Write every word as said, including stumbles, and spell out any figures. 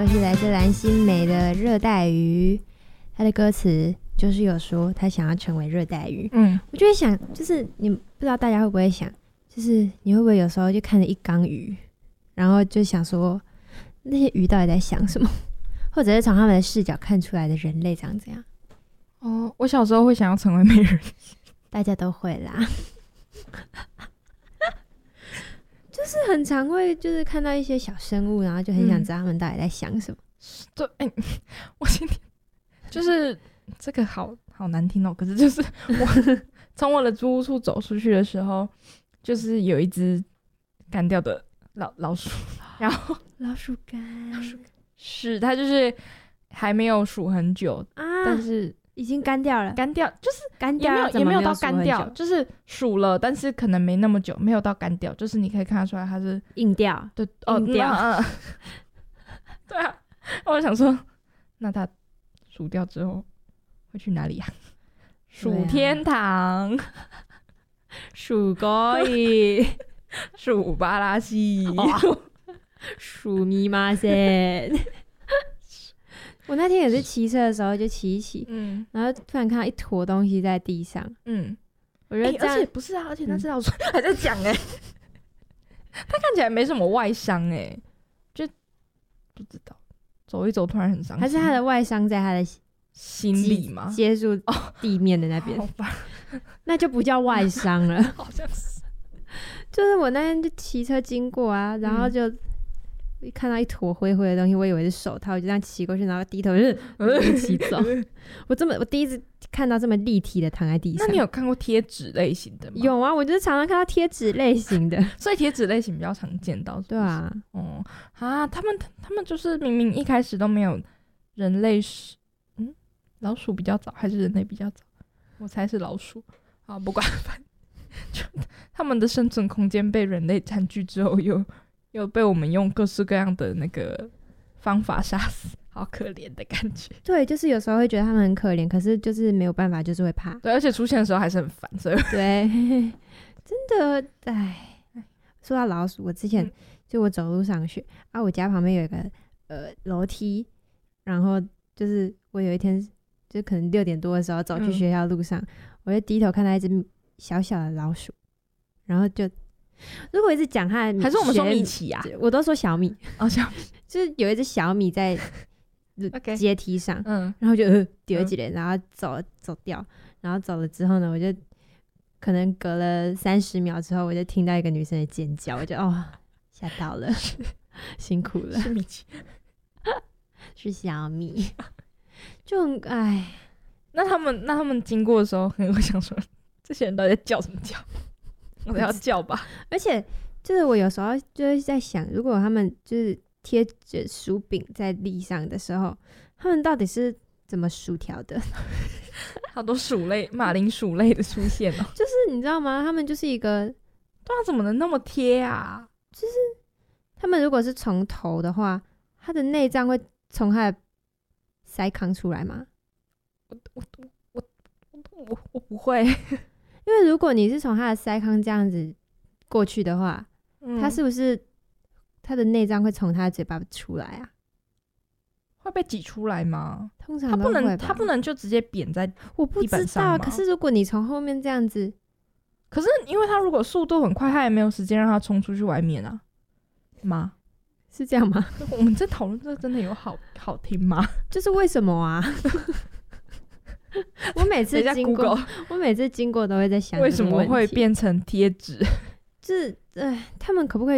是来自蓝心湄的热带鱼，他的歌词就是有说他想要成为热带鱼。嗯，我就会想，就是你不知道大家会不会想，就是你会不会有时候就看着一缸鱼，然后就想说那些鱼到底在想什么，或者是从他们的视角看出来的人类长怎样？ 哦，我小时候会想要成为美人鱼， 大家都会啦。就是很常会就是看到一些小生物，然后就很想知道他们到底在想什么。 嗯、对，哎、欸，我今天就是这个好好难听哦，可是就是我从我的租屋处走出去的时候，就是有一只干掉的老老鼠，然后老鼠干， 老鼠干是它就是还没有数很久啊，但是已经干掉了， 干掉就是干掉也没有也没有到干掉，就是数了，但是可能没那么久，没有到干掉，就是你可以看得出来它是硬掉， 对，哦， 硬掉， 嗯，对啊，我想说，那它数掉之后会去哪里啊？数天堂， 数高一， 数巴拉西， 数密码噻。我那天也是骑车的时候就骑一骑，嗯，然后突然看到一坨东西在地上，嗯，我觉得这样、 欸、而且不是啊，而且那只老鼠还在讲哎、欸，它看起来没什么外伤哎、欸，就不知道走一走突然很伤心， 还是它的外伤在它的心里吗？ 接触地面的那边， 哦、 那就不叫外伤了， 好像是， 就是我那天就骑车经过啊，然后就。嗯一看到一坨灰灰的东西，我以为是手套，我就这样骑过去，然后低头就是骑走。我这么，我第一次看到这么立体的躺在地上。 那你有看过贴纸类型的吗？ 有啊，我就是常常看到贴纸类型的， 所以贴纸类型比较常见到是不是。 对啊， 哦、嗯、啊，他们他们就是明明一开始都没有人类是，嗯，老鼠比较早还是人类比较早？我猜是老鼠。啊，不管，反正就他们的生存空间被人类占据之后又。又被我们用各式各样的那个方法杀死，好可怜的感觉。 对，就是有时候会觉得他们很可怜，可是就是没有办法，就是会怕。 对，而且出现的时候还是很烦，所以对，真的，哎，说到老鼠，我之前、嗯、就我走路上学啊，我家旁边有一个呃楼梯，然后就是我有一天就可能六点多的时候走去学校路上，嗯、我就低头看到一只小小的老鼠，然后就。如果一直讲它的， 还是我们说米奇啊？ 我都说小米哦，小米就是有一只小米在阶梯上，嗯，然后就呃丢几连，然后走走掉，然后走了之后呢，我就可能隔了三十秒之后，我就听到一个女生的尖叫，我就哦吓到了，辛苦了， 是米奇， 是小米，就很哎， 那他们那他们经过的时候，可能会想说，这些人到底在叫什么叫？我要叫吧， 而且就是我有时候就会在想，如果他们就是贴着薯饼在地上的时候，他们到底是怎么薯条的？ 好多鼠类、马铃薯类的出现哦。 就是你知道吗？他们就是一个， 对啊，怎么能那么贴啊？ 就是他们如果是从头的话，他的内脏会从他的腮康出来吗？ 我我我我我我不会。 因为如果你是从他的腮康这样子过去的话，嗯、他是不是他的内脏会从他的嘴巴出来啊？ 会被挤出来吗？ 通常都会吧， 他不能，他不能就直接扁在地板上吗？ 我不知道。可是如果你从后面这样子， 可是因为他如果速度很快，他也没有时间让他冲出去外面啊？吗？ 是这样吗？ 我们在讨论这个真的有好好听吗？ 就是为什么啊？我每次经过，我每次经过都会在想， 为什么会变成贴纸？ 就是，呃，他们可不可以？